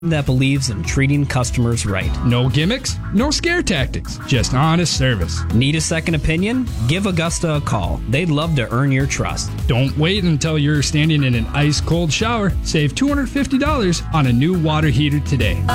that believes in treating customers right. No gimmicks, no scare tactics, just honest service. Need a second opinion? Give Augusta a call. They'd love to earn your trust. Don't wait until you're standing in an ice-cold shower. Save $250 on a new water heater today.